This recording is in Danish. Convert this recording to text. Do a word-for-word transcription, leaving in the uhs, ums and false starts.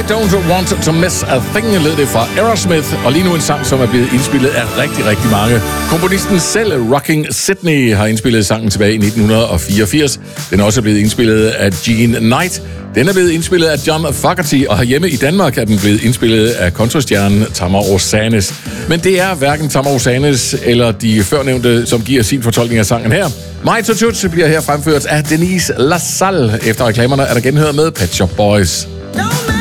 Don't Want to Miss a Thing lød det fra Aerosmith, og lige nu en sang, som er blevet indspillet af rigtig, rigtig mange. Komponisten selv, Rocking Sydney, har indspillet sangen tilbage i nitten fireogfirs. Den er også blevet indspillet af Gene Knight. Den er blevet indspillet af John Fogerty, og herhjemme i Danmark er den blevet indspillet af countrystjernen Tamar Rosanes. Men det er hverken Tamar Rosanes eller de førnævnte, som giver sin fortolkning af sangen her. My Tutut bliver her fremført af Denise LaSalle. Efter reklamerne er der genhørt med Pet Shop Boys.